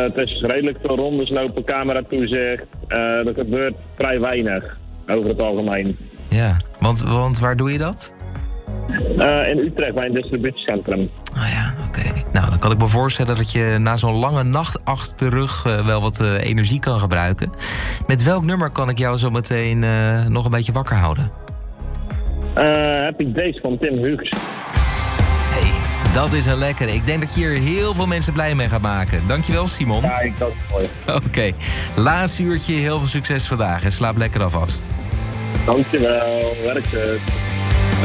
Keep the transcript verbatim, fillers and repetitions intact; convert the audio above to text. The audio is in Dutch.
het is redelijk veel rondes lopen, camera-toezicht. Uh, er gebeurt vrij weinig, over het algemeen. Ja, want, want waar doe je dat? Uh, in Utrecht, bij een distributiecentrum. Ah ja, oké. Okay. Nou, dan kan ik me voorstellen dat je na zo'n lange nacht achter de rug uh, wel wat uh, energie kan gebruiken. Met welk nummer kan ik jou zo meteen uh, nog een beetje wakker houden? Uh, Happy Days van Tim Hughes. Hey, dat is een lekkere. Ik denk dat je hier heel veel mensen blij mee gaat maken. Dankjewel, Simon. Ja, ik dat mooi. Oké, okay. Laatste uurtje, heel veel succes vandaag en slaap lekker alvast. Dankjewel, werk het.